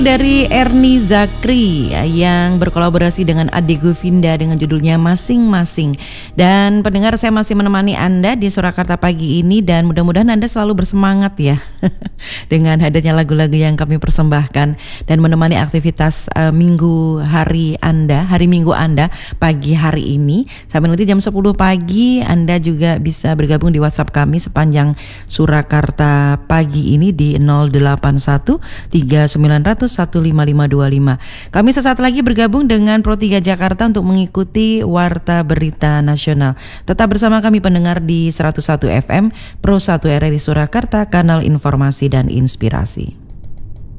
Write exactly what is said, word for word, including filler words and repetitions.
Dari Erni Zakri yang berkolaborasi dengan Ade Govinda dengan judulnya Masing-Masing. Dan pendengar, saya masih menemani Anda di Surakarta pagi ini dan mudah-mudahan Anda selalu bersemangat ya dengan hadirnya lagu-lagu yang kami persembahkan dan menemani aktivitas uh, minggu hari Anda, hari Minggu Anda pagi hari ini. Sampai nanti jam sepuluh pagi Anda juga bisa bergabung di WhatsApp kami sepanjang Surakarta pagi ini di nol delapan satu tiga sembilan nol nol satu lima lima dua lima. Kami sesaat lagi bergabung dengan Pro tiga Jakarta untuk mengikuti Warta Berita Nasional. Tetap bersama kami pendengar di seratus satu F M Pro satu R R I Surakarta, kanal informasi dan inspirasi.